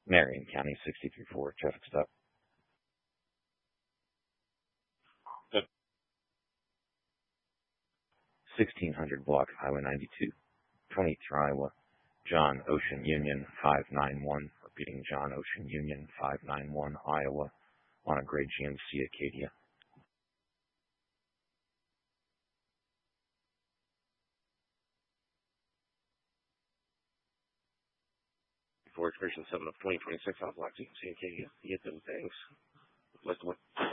Marion County, 63-4, traffic stop. 1600 block, Highway 92, 23 Iowa. John Ocean Union 591, repeating John Ocean Union 591, Iowa, on a gray GMC Acadia. For expression 7 of 2026 on Black GMC Acadia. You get them things. Let's